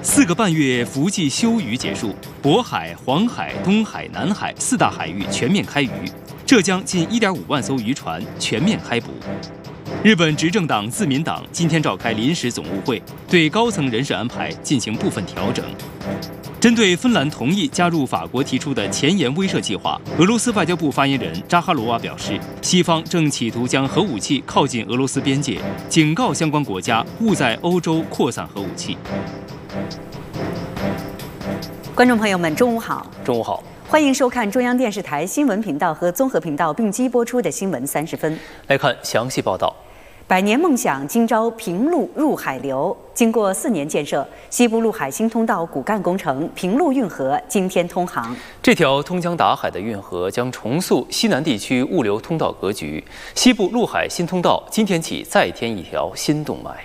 4个半月伏季休渔结束，渤海、黄海、东海、南海4大海域全面开渔，浙江近1.5万艘渔船全面开捕。日本执政党自民党今天召开临时总务会，对高层人事安排进行部分调整。针对芬兰同意加入法国提出的前沿威慑计划，俄罗斯外交部发言人扎哈罗娃表示，西方正企图将核武器靠近俄罗斯边界，警告相关国家勿在欧洲扩散核武器。 观众朋友们，中午好！ 中午好， 欢迎收看中央电视台新闻频道和综合频道并机播出的新闻30分。 来看详细报道。 百年梦想今朝平陆入海流，经过4年建设，西部陆海新通道骨干工程平陆运河今天通航。 这条通江达海的运河将重塑西南地区物流通道格局，西部陆海新通道今天起再添一条新动脉。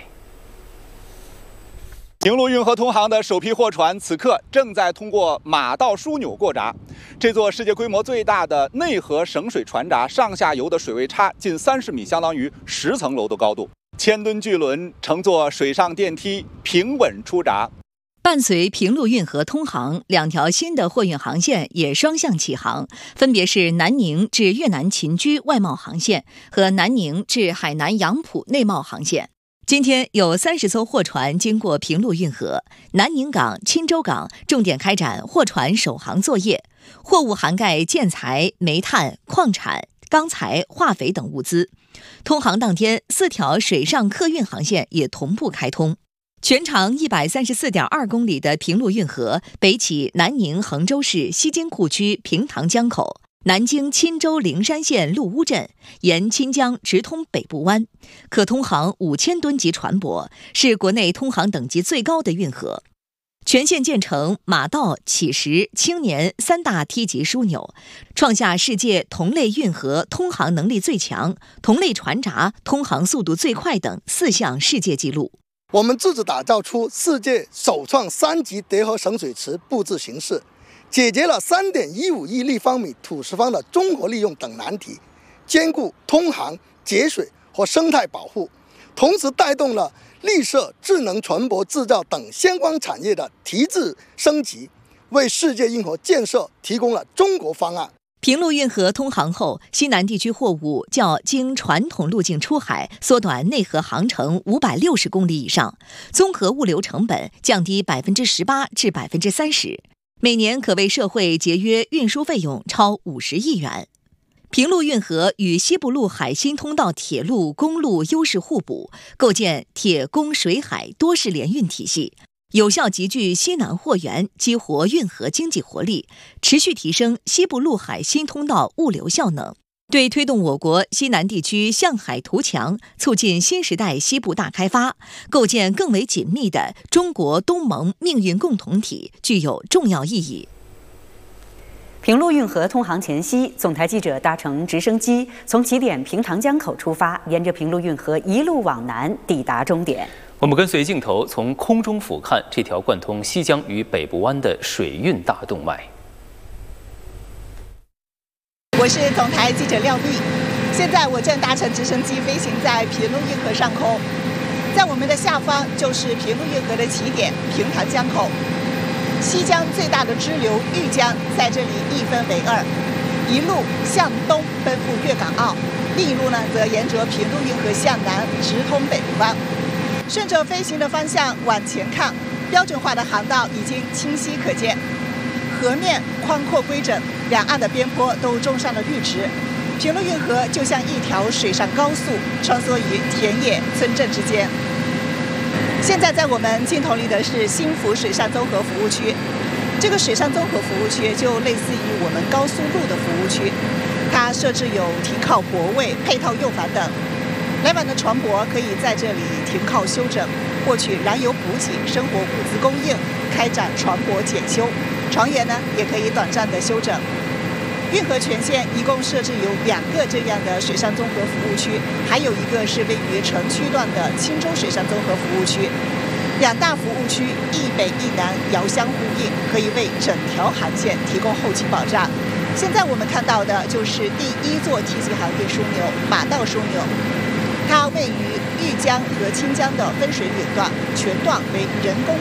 平陆运河通航的首批货船此刻正在通过马道枢纽过闸。这座世界规模最大的内河省水船闸上下游的水位差近30米，相当于10层楼的高度。1000吨巨轮乘坐水上电梯平稳出闸。 伴随平陆运河通航，2条新的货运航线也双向启航，分别是南宁至越南秦居外贸航线和南宁至海南杨浦内贸航线。今天有30艘货船经过平陆运河，南宁港、钦州港重点开展货船首航作业，货物涵盖建材、煤炭、矿产、钢材、化肥等物资。通航当天，4条水上客运航线也同步开通。全长134.2公里的平陆运河北起南宁衡州市西津库区平塘江口，南经钦州灵山县陆乌镇，沿钦江直通北部湾，可通航5000吨级船舶，是国内通航等级最高的运河。全线建成马道、起石、青年3大梯级枢纽，创下世界同类运河通航能力最强、同类船闸通航速度最快等4项世界纪录。 我们自主打造出世界首创3级叠合省水池布置形式，解决了3.15亿立方米土石方的综合利用等难题，兼顾通航、节水和生态保护，同时带动了绿色、智能船舶制造等相关产业的提质升级，为世界运河建设提供了中国方案。 平陆运河通航后，西南地区货物较经传统路径出海缩短内河航程560公里以上，综合物流成本降低18%至30%，每年可为社会节约运输费用超50亿元。平陆运河与西部陆海新通道铁路、公路优势互补，构建铁公水海多式联运体系，有效集聚西南货源，激活运河经济活力，持续提升西部陆海新通道物流效能，对推动我国西南地区向海图强，促进新时代西部大开发，构建更为紧密的中国东盟命运共同体具有重要意义。 平陆运河通航前夕，总台记者搭乘直升机从起点平塘江口出发，沿着平陆运河一路往南抵达终点。 我们跟随镜头从空中俯瞰这条贯通西江与北部湾的水运大动脉。 我是总台记者廖丽，现在我正搭乘直升机飞行在平陆运河上空，在我们的下方就是平陆运河的起点平塘江口。西江最大的支流豫江在这里一分为2，一路向东奔赴粤港澳，另一路呢则沿着平陆运河向南直通北部湾。顺着飞行的方向往前看，标准化的航道已经清晰可见，河面宽阔规整，两岸的边坡都种上了绿植。平陆运河就像一条水上高速，穿梭于田野村镇之间。现在在我们镜头里的是新福水上综合服务区，这个水上综合服务区就类似于我们高速路的服务区，它设置有停靠泊位、配套用房等，来往的船舶可以在这里停靠休整，获取燃油补给、生活物资供应，开展船舶检修，船员呢也可以短暂的休整。运河全线一共设置有2个这样的水上综合服务区，还有一个是位于城区段的钦州水上综合服务区。2大服务区一北一南遥相呼应，可以为整条航线提供后勤保障。现在我们看到的就是第1座梯级航运枢纽马道枢纽，它位于豫江和清江的分水岭段，全段为人工